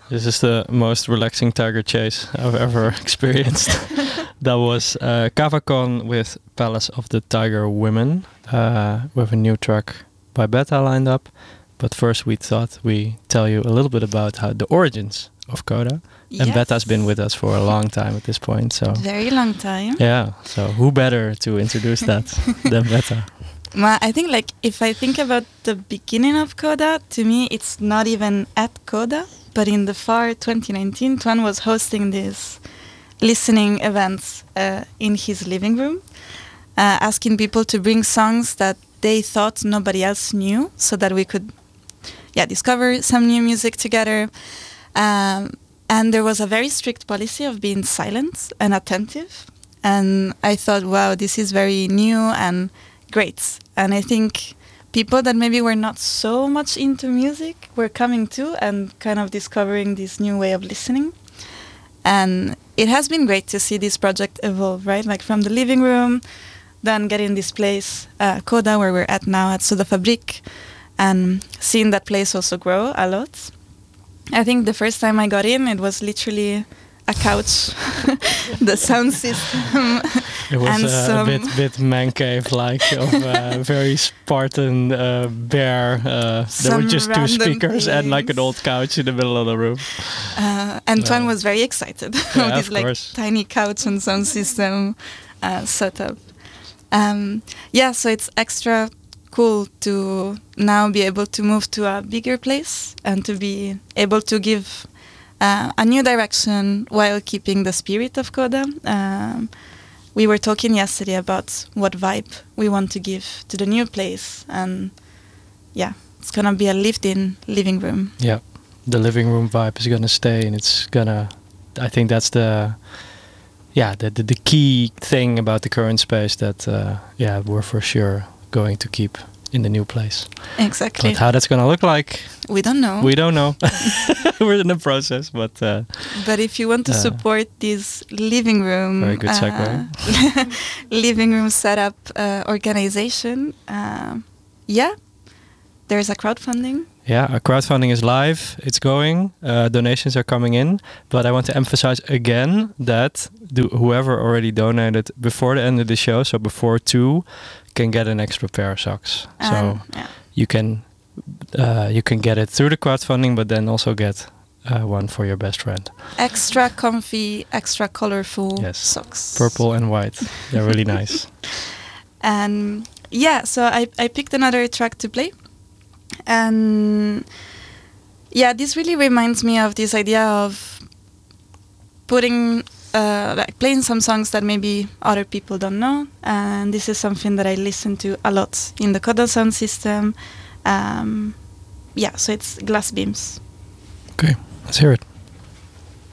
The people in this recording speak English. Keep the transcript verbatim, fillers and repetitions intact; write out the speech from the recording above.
This is the most relaxing tiger chase I've ever experienced. That was uh, Kavakon with Palace of the Tiger Women, uh, with a new track by Beta lined up. But first we thought we tell you a little bit about how the origins of Coda. Yes. And Beta's been with us for a long time at this point. So very long time. Yeah, so who better to introduce that than Beta? Well, I think like if I think about the beginning of Coda, to me it's not even at Coda, but in the far twenty nineteen, Tuan was hosting these listening events uh, in his living room, uh, asking people to bring songs that they thought nobody else knew, so that we could yeah, discover some new music together. Um, and there was a very strict policy of being silent and attentive. And I thought, wow, this is very new and great. And I think people that maybe were not so much into music were coming to and kind of discovering this new way of listening. And it has been great to see this project evolve, right? Like from the living room, then getting this place, uh, Coda, where we're at now at Soda Fabrik, and seeing that place also grow a lot. I think the first time I got in, it was literally a couch, the sound system. It was and uh, some a bit, bit man cave-like, of uh, very Spartan, uh, bare. Uh, there were just two speakers things. And like an old couch in the middle of the room. Uh, and Tuan uh, was very excited yeah, with this like course. tiny couch and sound system uh, setup. Um, yeah, so it's extra cool to now be able to move to a bigger place and to be able to give uh, a new direction while keeping the spirit of Coda. Um, we were talking yesterday about what vibe we want to give to the new place, and yeah, it's gonna be a lived-in living room. Yeah, the living room vibe is gonna stay, and it's gonna. I think that's the. Yeah, the, the the key thing about the current space that uh, yeah we're for sure going to keep in the new place. Exactly. But how that's going to look like, we don't know. We don't know. We're in the process, but. Uh, but if you want to uh, support this living room, very good segue. Uh, living room setup uh, organization, uh, yeah, there's a crowdfunding. Yeah, our crowdfunding is live. It's going. Uh, donations are coming in. But I want to emphasize again that do, whoever already donated before the end of the show, so before two, can get an extra pair of socks. Um, so yeah. you can uh, you can get it through the crowdfunding, but then also get uh, one for your best friend. Extra comfy, extra colorful yes. socks. Purple and white. They're really nice. And yeah, so I, I picked another track to play. And yeah, this really reminds me of this idea of putting, uh, like playing some songs that maybe other people don't know. And this is something that I listen to a lot in the Coda sound system. Um, yeah, so it's Glass Beams. Okay, let's hear it.